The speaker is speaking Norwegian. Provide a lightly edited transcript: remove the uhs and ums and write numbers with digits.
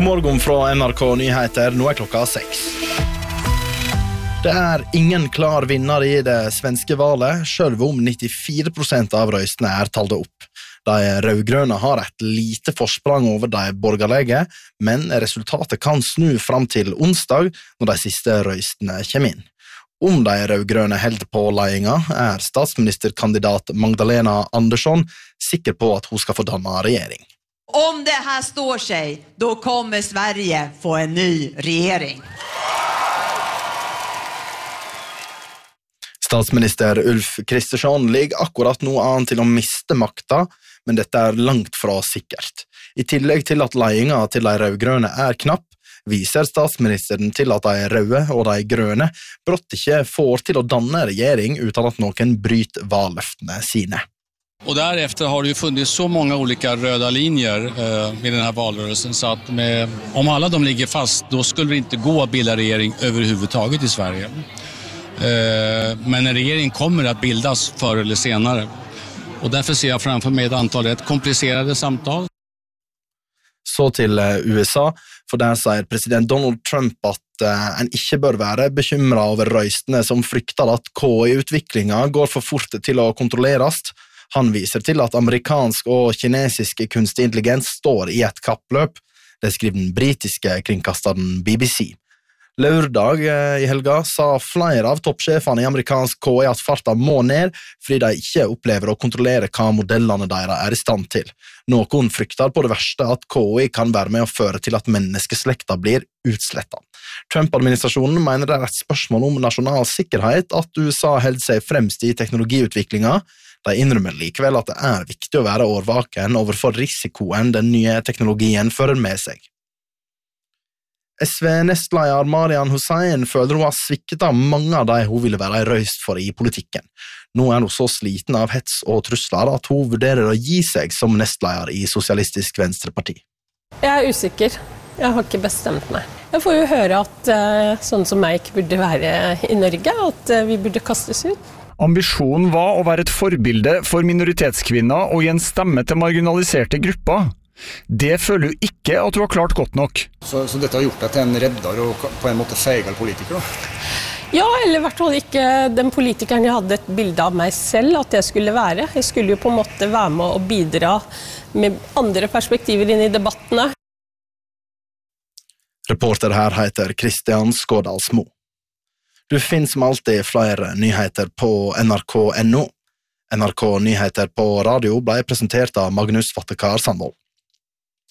God morgen fra NRK Nyheter, nå klokka 6. Det ingen klar vinner i det svenske valet, selv om 94% av røystene talt opp. De rødgrønne har et lite forsprang over de borgerlige, men resultatet kan snu fram til onsdag når de siste røystene kommer inn. Om de rødgrønne holder på ledelsen, statsministerkandidat Magdalena Andersson sikker på at hun skal få danne regjering. Om det här står sig, då kommer Sverige få en ny regering. Statsminister Ulf Kristersson ligger akkurat nå an til å miste makta, men dette langt fra sikkert. I tillegg til at ledelsen til de rødgrønne knapp, viser statsministeren til at de røde og de grønne brått ikke får til å danne regjering uten at noen bryter valløftene sine. Och därefter har det ju funnits så många olika röda linjer i den här valrörelsen så att om alla de ligger fast då skulle det inte gå att bilda regering överhuvudtaget i Sverige. Men en regering kommer att bildas förr eller senare. Och därför ser jag framför mig ett antal rätt komplicerade samtal. Så til USA, for der sier president Donald Trump at en ikke bør være bekymret over røystene som frykter at KI-utviklingen går for fort til å kontrolleres. Han viser til at amerikansk og kinesisk kunstig intelligens står i et kappløp, det skriver den britiske kringkasteren BBC. Lørdag i helga sa flere av toppsjefene i amerikansk KI at farta må ned, fordi de ikke opplever å kontrollere hva modellene deres i stand til. Noen frykter på det verste at KI kan være med å føre til at menneskeslekta blir utslettet. Trump-administrasjonen mener det et spørsmål om nasjonal sikkerhet at USA holder seg fremst i teknologiutviklingen. De innrømmer likevel at det viktig å være årvaken overfor risikoen den nye teknologien fører med seg. SV-nestleder Marian Hussein føler hun har svikket av mange av de hun ville være røyst for i politikken. Nå hun så sliten av hets og trusler at hun vurderer å gi seg som nestleder i Sosialistisk Venstreparti. Jeg usikker. Jeg har ikke bestemt meg. Jeg får jo høre at sånn som meg ikke burde være i Norge, at vi burde kastes ut. Ambisjonen var å være et forbilde for minoritetskvinner og gi en stemme til marginaliserte grupper. Det føler jo ikke at du har klart godt nok. Så dette har gjort deg til en redder og på en måte feigere politiker da? Ja, eller i hvert fall ikke den politikeren jeg hadde et bilde av meg selv at jeg skulle være. Jeg skulle jo på en måte være med og bidra med andre perspektiver inn i debattene. Reporter her heter Kristian Skårdalsmo. Du finner som alltid flere nyheter på NRK.no. NRK Nyheter på radio ble presentert av Magnus Vattekar Sandvold.